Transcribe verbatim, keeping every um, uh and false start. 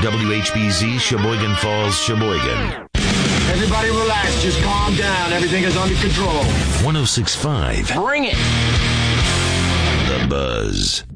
W H B Z, Sheboygan Falls, Sheboygan. Everybody relax. Just calm down. Everything is under control. one oh six point five. Bring it. The Buzz.